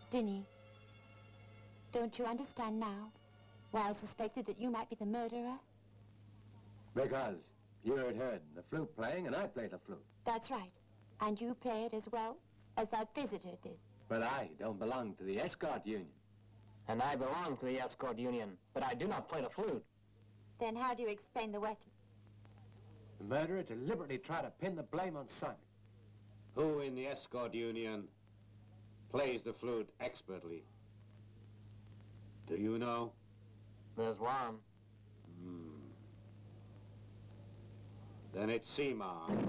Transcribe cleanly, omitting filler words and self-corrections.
Dinny, don't you understand now why I suspected that you might be the murderer? Because you heard the flute playing and I play the flute. That's right. And you play it as well as that visitor did. But I don't belong to the escort union. And I belong to the escort union, but I do not play the flute. Then how do you explain the weapon? The murderer deliberately tried to pin the blame on Simon. Who in the escort union plays the flute expertly? Do you know? There's one. Then it's Seymour.